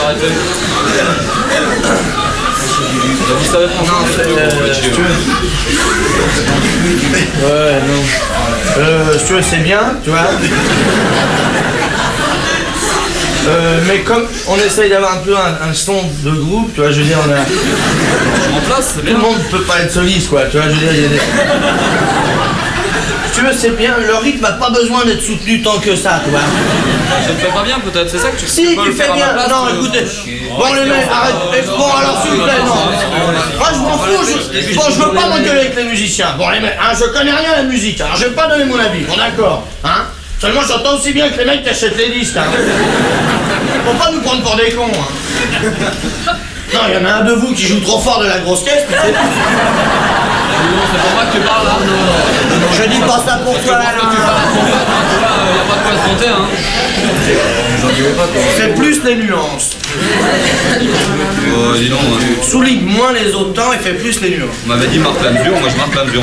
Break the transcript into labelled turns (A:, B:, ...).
A: arrêter. Vous savez pas.
B: Non, ouais, non. Si tu veux, c'est bien, tu vois. Mais comme on essaye d'avoir un peu un son de groupe, tu vois, je veux dire, on a...
A: En place, c'est bien.
B: Tout le monde peut pas être soliste, quoi, tu vois, je veux dire, il y a des... Si tu veux, c'est bien, le rythme n'a pas besoin d'être soutenu tant que ça, tu vois.
A: Je ne fais pas bien, peut-être, c'est ça que tu
B: Si, tu fais bien. Non, écoutez. Bon, les mecs, arrête. Bon, alors, s'il vous plaît, non. Moi, je m'en fous. Bon, je veux pas m'engueuler avec les musiciens. Bon, les mecs, hein, je connais rien à la musique, alors je vais pas donner mon avis. Bon, d'accord, hein. Seulement, j'entends aussi bien que les mecs qui achètent les disques, hein. Faut pas nous prendre pour des cons, hein. Non, il y en a un de vous qui joue trop fort de la grosse caisse, mais c'est...
A: C'est pour moi que tu parles, là.
B: Je dis pas ça pour toi, là.
A: Il n'y a pas de quoi se compter, hein.
B: C'est plus les nuances.
A: Dis donc,
B: Souligne moins les autres temps et fait plus les nuances.
A: on m'avait dit marque la mesure, moi je marque la mesure.